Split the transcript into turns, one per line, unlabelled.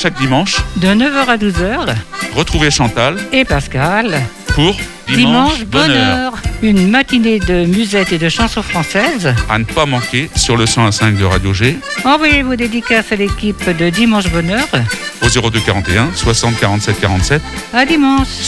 chaque dimanche
de 9h à 12h.
Retrouvez Chantal
Et Pascal.
pour Dimanche Bonheur.
Une matinée de musettes et de chansons françaises.
À ne pas manquer sur le 101.5 de Radio G.
Envoyez vos dédicaces à l'équipe de Dimanche Bonheur.
Au 02 41 60 47 47.
À dimanche.